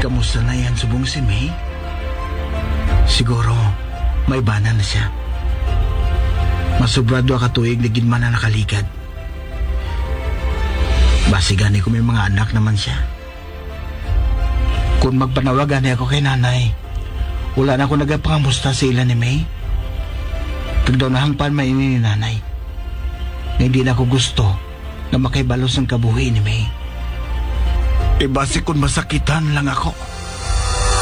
kamusta na yan subong si May? Siguro, may bana na siya. Masubrado ka tuig na ginman na nakaligad. Basigani ko may mga anak naman siya. Kung magpanawagan ako kay nanay, wala na ako nagapangamusta sa ilan ni May. Pagdaw na hangpan maini ni nanay, na hindi na ako gusto na makaibalos ng kabuhi ni May. Base kung masakitan lang ako.